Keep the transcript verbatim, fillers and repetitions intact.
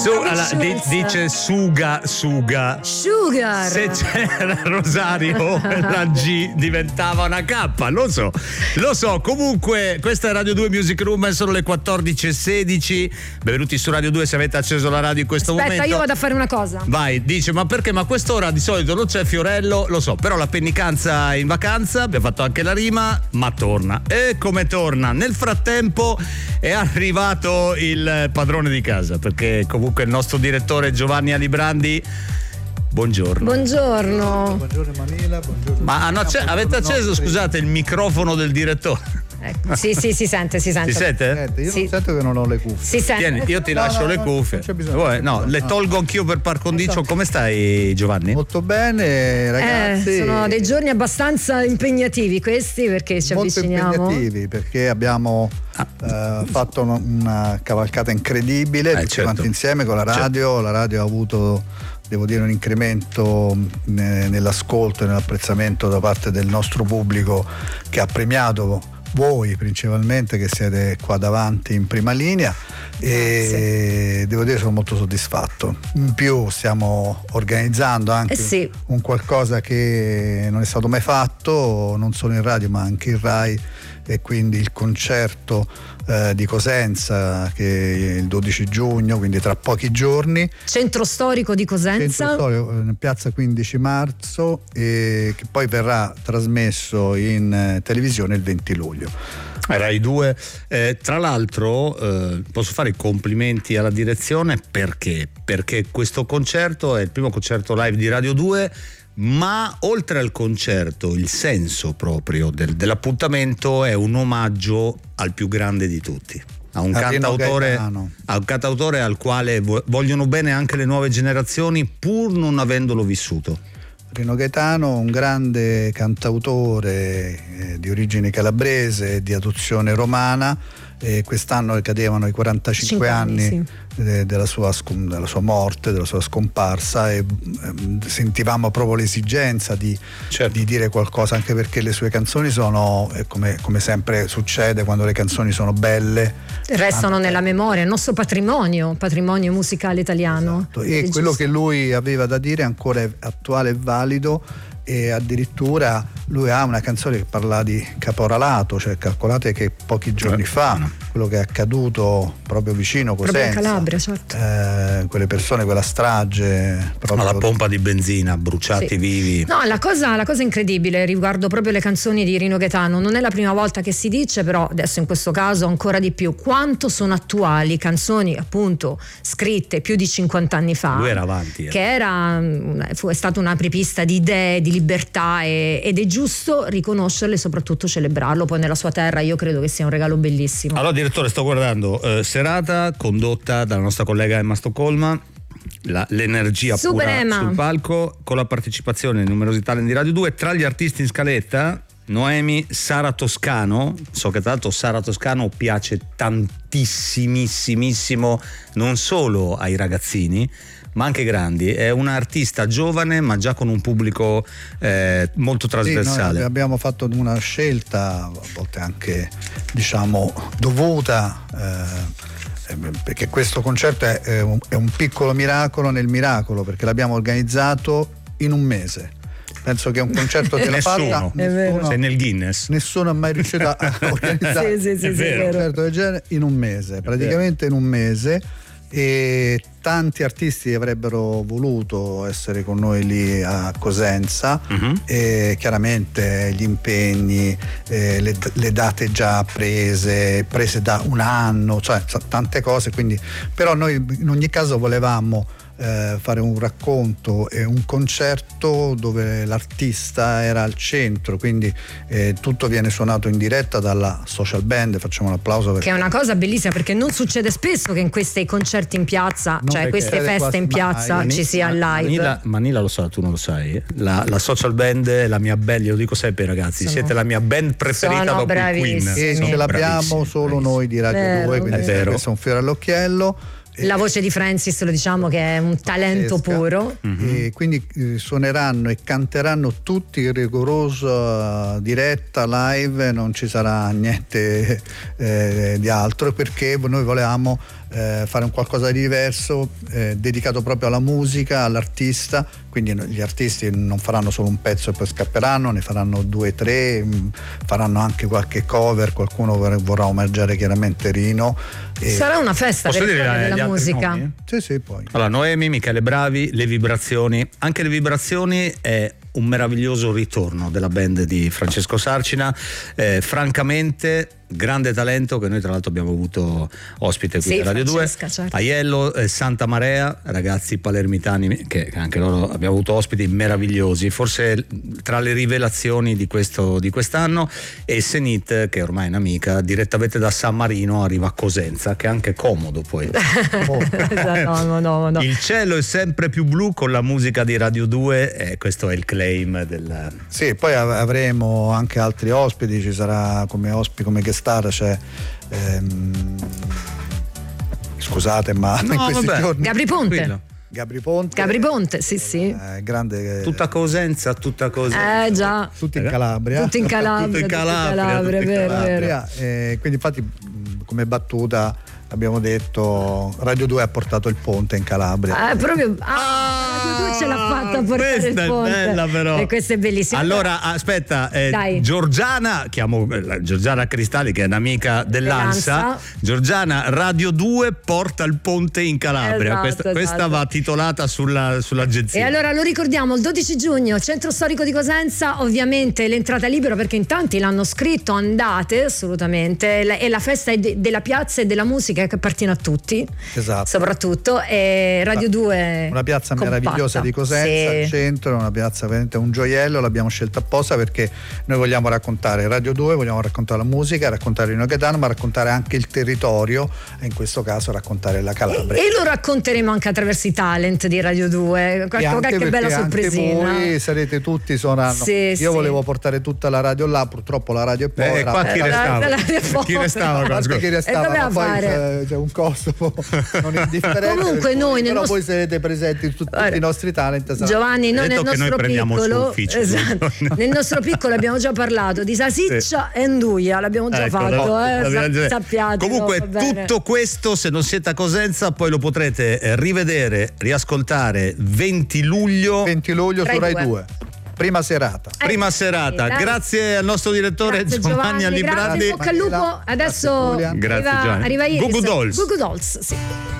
Su, allora, di, dice suga, suga. Sugar. Se c'era Rosario la G diventava una K, lo so, lo so. Comunque questa è Radio due Music Room, sono le quattordici e sedici. Benvenuti su Radio due se avete acceso la radio in questo Aspetta, momento. io vado a fare una cosa. Vai, dice, ma perché? Ma a quest'ora di solito non c'è Fiorello, lo so, però la pennicanza è in vacanza, abbiamo fatto anche la rima, ma torna. E come torna? Nel frattempo è arrivato il padrone di casa, perché comunque il nostro direttore Giovanni Alibrandi. Buongiorno. Buongiorno. Buongiorno Manila, buongiorno. Ma hanno acce- avete acceso, nostri... scusate, il microfono del direttore? Ecco. Sì, sì, si sente, si sente. Si sente? Sente, io Sì. non sento che non ho le cuffie. Si sente. Tieni, io ti No, lascio no, le no, cuffie. non c'è bisogno. Vuoi? No, le No. tolgo anch'io per par condicio. Come stai, Giovanni? Molto bene, ragazzi. Eh, sono dei giorni abbastanza impegnativi questi, perché ci molto avviciniamo. impegnativi, perché abbiamo Ah. eh, fatto una, una cavalcata incredibile Eh, tutti certo. quanti insieme con la radio. Certo. La radio ha avuto, devo dire, un incremento ne- nell'ascolto e nell'apprezzamento da parte del nostro pubblico, che ha premiato voi principalmente, che siete qua davanti in prima linea. E devo dire sono molto soddisfatto. In più stiamo organizzando anche Eh sì. un qualcosa che non è stato mai fatto, non solo in radio ma anche in Rai, e quindi il concerto eh, di Cosenza, che è il dodici giugno, quindi tra pochi giorni. Centro storico di Cosenza. Centro storico, in piazza quindici marzo, e che poi verrà trasmesso in eh, televisione il venti luglio. Rai due. Eh, tra l'altro eh, posso fare i complimenti alla direzione, perché? Perché questo concerto è il primo concerto live di Radio due, ma oltre al concerto il senso proprio del, dell'appuntamento è un omaggio al più grande di tutti, a un, A Rino cantautore, Gaetano. a un cantautore al quale vo- vogliono bene anche le nuove generazioni, pur non avendolo vissuto. Rino Gaetano, un grande cantautore eh, di origine calabrese, di adozione romana, e quest'anno cadevano i quarantacinque Cinque anni, anni sì. de- della, sua scom- della sua morte, della sua scomparsa, e ehm, sentivamo proprio l'esigenza di, Certo. di dire qualcosa, anche perché le sue canzoni sono, eh, come, come sempre succede quando le canzoni sono belle, Restano nella memoria, il nostro patrimonio, patrimonio musicale italiano. Esatto. E È quello giusto. che lui aveva da dire ancora è attuale e valido, e addirittura lui ha una canzone che parla di caporalato, cioè calcolate che pochi giorni Eh, fa no. quello che è accaduto proprio vicino Proprio in Cosenza, Calabria, certo. eh, quelle persone, quella strage proprio Alla pompa di benzina, bruciati Sì. vivi. No, la cosa, la cosa incredibile riguardo proprio le canzoni di Rino Gaetano, non è la prima volta che si dice, però adesso in questo caso ancora di più, quanto sono attuali canzoni appunto scritte più di cinquanta anni fa. Lui era avanti, eh. Che era, fu, è stata un'apripista di idee, di libertà, e, ed è giusto riconoscerle e soprattutto celebrarlo poi nella sua terra. Io credo che sia un regalo bellissimo. Allora, direttore, sto guardando eh, serata condotta dalla nostra collega Emma Stoccolma, la, l'energia Super pura Emma. sul palco, con la partecipazione di numerosi talent di Radio due. Tra gli artisti in scaletta Noemi, Sara Toscano. So che tra l'altro Sara Toscano piace tantissimissimissimo non solo ai ragazzini ma anche grandi. È un'artista giovane ma già con un pubblico eh, molto trasversale. Sì, noi abbiamo fatto una scelta a volte anche, diciamo, dovuta, eh, perché questo concerto è, è, un, è un piccolo miracolo nel miracolo, perché l'abbiamo organizzato in un mese. Penso che un concerto che l'ha fatta, Nessuno. nessuno, Sei nel Guinness. nessuno è mai riuscito a organizzare Sì, sì, sì, È sì, vero. è un vero. concerto del genere in un mese, praticamente in un mese. E tanti artisti avrebbero voluto essere con noi lì a Cosenza, Mhm. e chiaramente gli impegni, eh, le, le date già prese, prese da un anno, cioè tante cose, quindi però noi in ogni caso volevamo eh, fare un racconto e un concerto dove l'artista era al centro, quindi eh, tutto viene suonato in diretta dalla social band. Facciamo un applauso perché Che è una cosa bellissima, perché non succede spesso che in questi concerti in piazza, Non cioè perché queste succede feste in quasi piazza, mai. ci sia il live. Manila, Manila lo sa, tu non lo sai. La, la social band è la mia band, glielo dico sempre ai ragazzi, Sono- siete la mia band preferita sono dopo i Queen. bravissimi. e Sono ce l'abbiamo bravissimi, solo bravissimi. noi di Radio Vero, due, quindi È vero. questo è un fiore all'occhiello. La voce di Francis, lo diciamo che è un talento Pazzesca. puro. E quindi eh, suoneranno e canteranno tutti in rigorosa diretta live, non ci sarà niente eh, di altro, perché noi volevamo eh, fare un qualcosa di diverso, eh, dedicato proprio alla musica, all'artista. Quindi gli artisti non faranno solo un pezzo e poi scapperanno, ne faranno due, tre, mh, faranno anche qualche cover, qualcuno vorrà omaggiare chiaramente Rino. E sarà una festa per della musica. Nomi? Sì, sì, poi. Allora, Noemi, Michele Bravi, Le Vibrazioni. Anche Le Vibrazioni è un meraviglioso ritorno della band di Francesco Sarcina, eh, francamente grande talento che noi tra l'altro abbiamo avuto ospite qui sì, a Radio due, certo. Aiello, eh, Santa Marea, ragazzi palermitani che anche loro abbiamo avuto ospiti meravigliosi, forse tra le rivelazioni di, questo, di quest'anno, e Senit, che ormai è un'amica, direttamente da San Marino arriva a Cosenza, che è anche comodo poi. Oh. no, no, no, no. Il cielo è sempre più blu con la musica di Radio due, e questo è il claim del... Sì, poi avremo anche altri ospiti, ci sarà come ospiti, come guest star, c'è ehm, scusate ma no, in questi vabbè. giorni Gabri Ponte Quello. Gabri Ponte Gabri Ponte, sì sì eh, grande, tutta Cosenza, tutta Cosenza eh già tutti in Calabria tutti in Calabria, tutto in Calabria, Calabria, tutto in vero, Calabria. vero. Eh, quindi infatti come battuta abbiamo detto Radio due ha portato il ponte in Calabria. Eh, proprio ah, Radio due ce l'ha fatta portare questa il ponte. È bella però. E questa è bellissima. Allora aspetta, eh, Giorgiana, chiamo eh, Giorgiana Cristalli che è un'amica dell'ANSA. L'Ansa. Giorgiana, Radio due porta il ponte in Calabria. Esatto, questa, esatto. questa va titolata sulla, sull'agenzia. E allora lo ricordiamo, il dodici giugno, Centro Storico di Cosenza, ovviamente l'entrata è libera perché in tanti l'hanno scritto, andate assolutamente, e la festa è de- della piazza e della musica che appartiene a tutti, esatto. Soprattutto, e Radio due una piazza compatta. Meravigliosa di Cosenza, sì. Al centro, è una piazza veramente un gioiello, l'abbiamo scelta apposta perché noi vogliamo raccontare Radio due, vogliamo raccontare la musica, raccontare Rino Gaetano, ma raccontare anche il territorio, e in questo caso raccontare la Calabria. E, e lo racconteremo anche attraverso i talent di Radio due, qualche, qualche bella sorpresina. Anche voi sarete tutti, sono, sì, io sì. volevo portare tutta la radio là, purtroppo la radio è povera. E eh, qua chi restava? La, la chi restava? No, chi restava ma poi fare? c'è un costo non indifferente. Comunque noi però nostro... voi sarete presenti tutti i nostri talent. Esatto. Giovanni, noi nel nostro noi piccolo esatto, nel nostro piccolo abbiamo già parlato di Sasiccia sì. e Nduia, l'abbiamo già ecco, fatto, no, eh, sappiate. Comunque tutto questo, se non siete a Cosenza, poi lo potrete rivedere, riascoltare venti luglio venti luglio su Rai due. Prima serata. Eh, Prima serata. dai. Grazie al nostro direttore grazie, Giovanni, Giovanni Alibrandi. Grazie, bocca al lupo. Adesso grazie, arriva, arriva Iris. Goo Goo Dolls. Goo Goo Dolls, sì.